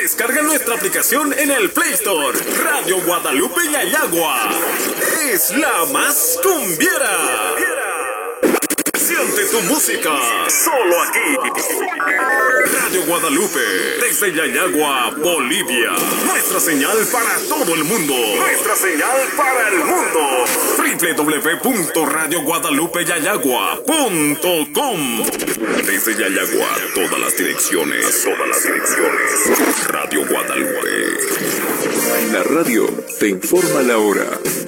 Descarga nuestra aplicación en el Play Store. Radio Guadalupe Yayagua es la más cumbiera. Siente tu música, solo aquí. Radio Guadalupe, desde Yayagua, Bolivia. Nuestra señal para todo el mundo. Nuestra señal para el mundo. www.radioguadalupeyayagua.com. Desde Yayagua, todas las direcciones. Radio Guadalupe. La radio te informa la hora.